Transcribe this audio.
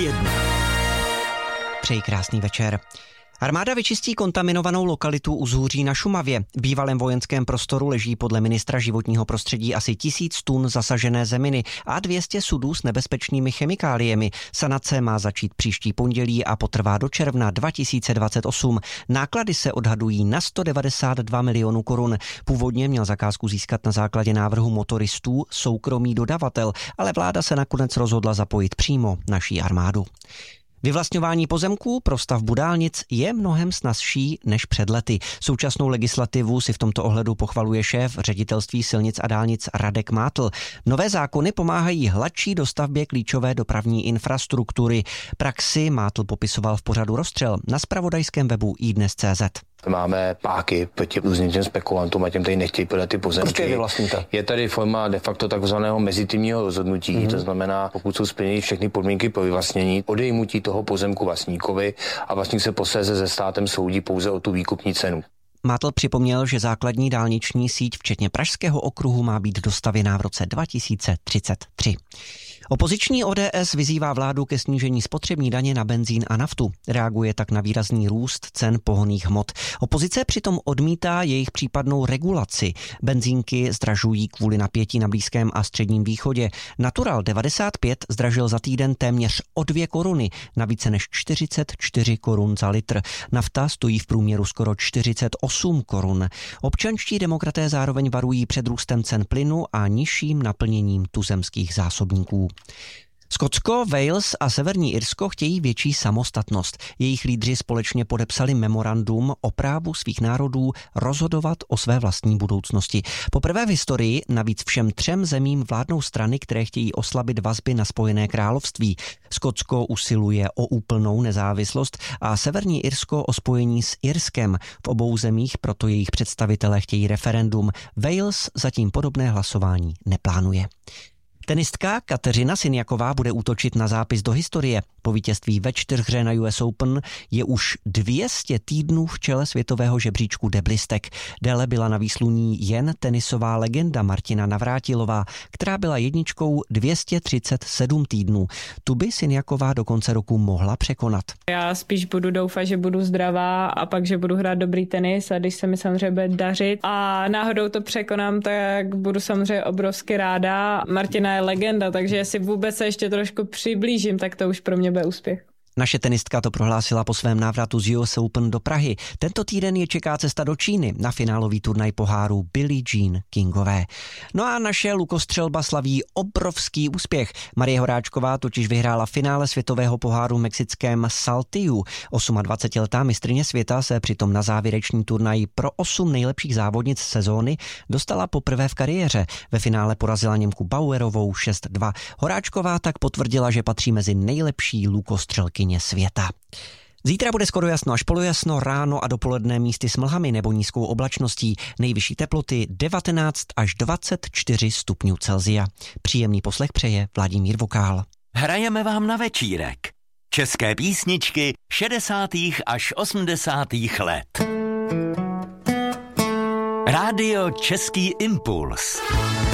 1. Přeji krásný večer. Armáda vyčistí kontaminovanou lokalitu u Zhůří na Šumavě. V bývalém vojenském prostoru leží podle ministra životního prostředí asi 1000 tun zasažené zeminy a 200 sudů s nebezpečnými chemikáliemi. Sanace má začít příští pondělí a potrvá do června 2028. Náklady se odhadují na 192 milionů korun. Původně měl zakázku získat na základě návrhu motoristů soukromý dodavatel, ale vláda se nakonec rozhodla zapojit přímo naší armádu. Vyvlastňování pozemků pro stavbu dálnic je mnohem snazší než před lety. Současnou legislativu si v tomto ohledu pochvaluje šéf ředitelství silnic a dálnic Radek Mátl. Nové zákony pomáhají hladší dostavbě klíčové dopravní infrastruktury. Praxi Mátl popisoval v pořadu Rozstřel na zpravodajském webu iDnes.cz. Máme páky proti různým těm spekulantům a těm, tady nechtějí prodat ty pozemky. Proč je vyvlastníte? Je tady forma de facto takzvaného mezitímního rozhodnutí, to znamená, pokud jsou splněny všechny podmínky pro vyvlastnění, odejmutí toho pozemku vlastníkovi a vlastník se posléze se státem soudí pouze o tu výkupní cenu. Mátl připomněl, že základní dálniční síť včetně Pražského okruhu má být dostavěná v roce 2033. Opoziční ODS vyzývá vládu ke snížení spotřební daně na benzín a naftu. Reaguje tak na výrazný růst cen pohonných hmot. Opozice přitom odmítá jejich případnou regulaci. Benzínky zdražují kvůli napětí na Blízkém a Středním východě. Natural 95 zdražil za týden téměř o 2 koruny, na více než 44 korun za litr. Nafta stojí v průměru skoro 48 korun. Občanští demokraté zároveň varují před růstem cen plynu a nižším naplněním tuzemských zásobníků. Skotsko, Wales a Severní Irsko chtějí větší samostatnost. Jejich lídři společně podepsali memorandum o právu svých národů rozhodovat o své vlastní budoucnosti. Poprvé v historii navíc všem 3 zemím vládnou strany, které chtějí oslabit vazby na Spojené království. Skotsko usiluje o úplnou nezávislost a Severní Irsko o spojení s Irskem. V obou zemích proto jejich představitelé chtějí referendum. Wales zatím podobné hlasování neplánuje. Tenistka Kateřina Sinjaková bude útočit na zápis do historie. Po vítězství ve 4hře na US Open je už 200 týdnů v čele světového žebříčku deblistek. Déle byla na výsluní jen tenisová legenda Martina Navrátilová, která byla jedničkou 237 týdnů. Tu by Sinjaková do konce roku mohla překonat. Já spíš budu doufat, že budu zdravá a pak, že budu hrát dobrý tenis a když se mi samozřejmě bude dařit a náhodou to překonám, tak budu samozřejmě obrovsky ráda. Martina je legenda, takže jestli vůbec se ještě trošku přiblížím, tak to už pro mě bude úspěch. Naše tenistka to prohlásila po svém návratu z US Open do Prahy. Tento týden je čeká cesta do Číny na finálový turnaj poháru Billie Jean Kingové. No a naše lukostřelba slaví obrovský úspěch. Marie Horáčková totiž vyhrála finále světového poháru v mexickém Saltillu. 28letá mistryně světa se přitom na závěrečný turnaj pro 8 nejlepších závodnic sezóny dostala poprvé v kariéře. Ve finále porazila Němku Bauerovou 6-2. Horáčková tak potvrdila, že patří mezi nejlepší lukostřelky světa. Zítra bude skoro jasno až polojasno, ráno a dopoledne místy s mlhami nebo nízkou oblačností. Nejvyšší teploty 19 až 24 stupňů Celsia. Příjemný poslech přeje Vladimír Vokál. Hrajeme vám na večírek. České písničky 60. až 80. let. Rádio Český impuls.